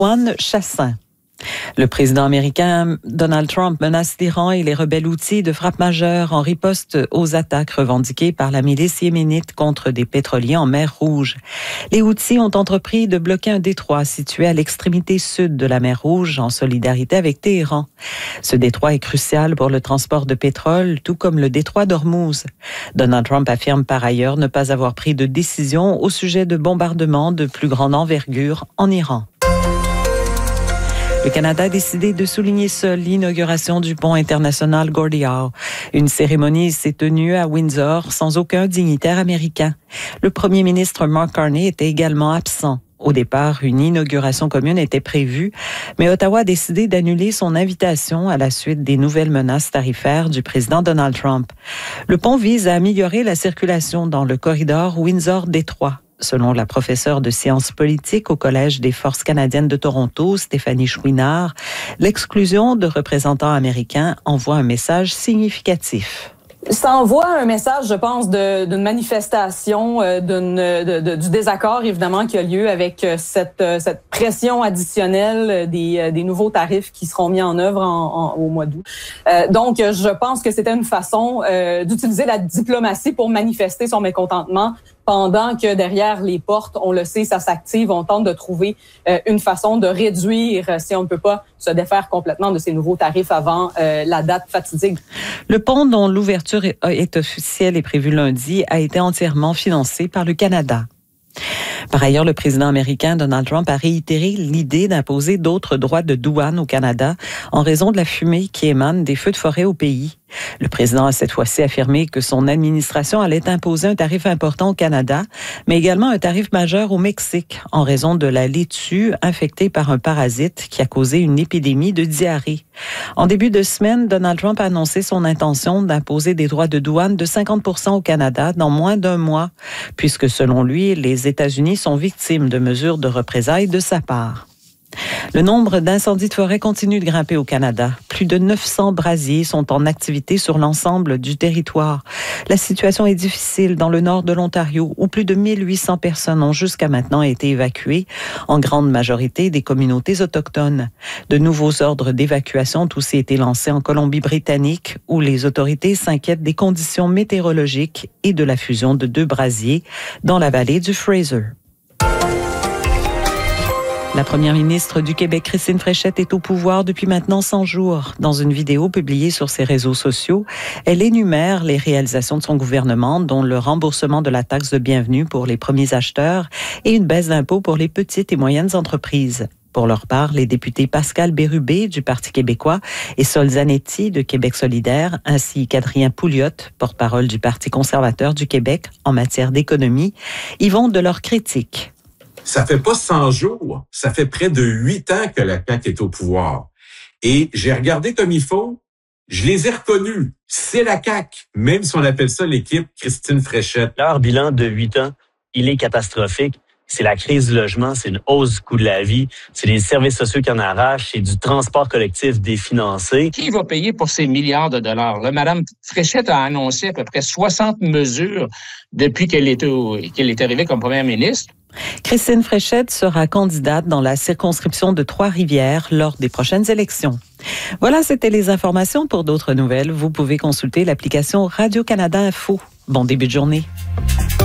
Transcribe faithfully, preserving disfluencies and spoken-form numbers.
Juan Chassin. Le président américain Donald Trump menace l'Iran et les rebelles houthis de frappe majeure en riposte aux attaques revendiquées par la milice yéménite contre des pétroliers en mer Rouge. Les houthis ont entrepris de bloquer un détroit situé à l'extrémité sud de la mer Rouge en solidarité avec Téhéran. Ce détroit est crucial pour le transport de pétrole, tout comme le détroit d'Ormuz. Donald Trump affirme par ailleurs ne pas avoir pris de décision au sujet de bombardements de plus grande envergure en Iran. Le Canada a décidé de souligner seul l'inauguration du pont international Gordie Howe. Une cérémonie s'est tenue à Windsor sans aucun dignitaire américain. Le premier ministre Mark Carney était également absent. Au départ, une inauguration commune était prévue, mais Ottawa a décidé d'annuler son invitation à la suite des nouvelles menaces tarifaires du président Donald Trump. Le pont vise à améliorer la circulation dans le corridor Windsor-Détroit. Selon la professeure de sciences politiques au Collège des Forces canadiennes de Toronto, Stéphanie Chouinard, l'exclusion de représentants américains envoie un message significatif. Ça envoie un message, je pense, de, d'une manifestation, euh, d'une, de, de, du désaccord, évidemment, qui a lieu avec cette, cette pression additionnelle des, des nouveaux tarifs qui seront mis en œuvre en, en, au mois d'août. Euh, donc, je pense que c'était une façon euh, d'utiliser la diplomatie pour manifester son mécontentement, pendant que derrière les portes, on le sait, ça s'active. On tente de trouver euh, une façon de réduire, si on ne peut pas se défaire complètement de ces nouveaux tarifs avant euh, la date fatidique. Le pont, dont l'ouverture est officielle et prévue lundi, a été entièrement financé par le Canada. Par ailleurs, le président américain Donald Trump a réitéré l'idée d'imposer d'autres droits de douane au Canada en raison de la fumée qui émane des feux de forêt au pays. Le président a cette fois-ci affirmé que son administration allait imposer un tarif important au Canada, mais également un tarif majeur au Mexique en raison de la laitue infectée par un parasite qui a causé une épidémie de diarrhée. En début de semaine, Donald Trump a annoncé son intention d'imposer des droits de douane de cinquante pour cent au Canada dans moins d'un mois, puisque selon lui, les États-Unis sont victimes de mesures de représailles de sa part. Le nombre d'incendies de forêt continue de grimper au Canada. Plus de neuf cents brasiers sont en activité sur l'ensemble du territoire. La situation est difficile dans le nord de l'Ontario, où plus de mille huit cents personnes ont jusqu'à maintenant été évacuées, en grande majorité des communautés autochtones. De nouveaux ordres d'évacuation ont aussi été lancés en Colombie-Britannique, où les autorités s'inquiètent des conditions météorologiques et de la fusion de deux brasiers dans la vallée du Fraser. La première ministre du Québec, Christine Fréchette, est au pouvoir depuis maintenant cent jours. Dans une vidéo publiée sur ses réseaux sociaux, elle énumère les réalisations de son gouvernement, dont le remboursement de la taxe de bienvenue pour les premiers acheteurs et une baisse d'impôts pour les petites et moyennes entreprises. Pour leur part, les députés Pascal Bérubé du Parti québécois et Sol Zanetti de Québec solidaire, ainsi qu'Adrien Pouliot, porte-parole du Parti conservateur du Québec en matière d'économie, y vont de leurs critiques. Ça fait pas cent jours, ça fait près de huit ans que la C A Q est au pouvoir. Et j'ai regardé comme il faut, je les ai reconnus. C'est la C A Q, même si on appelle ça l'équipe Christine Fréchette. Leur bilan de huit ans, il est catastrophique. C'est la crise du logement, c'est une hausse du coût de la vie, c'est les services sociaux qui en arrachent, c'est du transport collectif définancé. Qui va payer pour ces milliards de dollars? Là, Madame Fréchette a annoncé à peu près soixante mesures depuis qu'elle est, au, qu'elle est arrivée comme première ministre. Christine Fréchette sera candidate dans la circonscription de Trois-Rivières lors des prochaines élections. Voilà, c'était les informations. Pour d'autres nouvelles, vous pouvez consulter l'application Radio-Canada Info. Bon début de journée.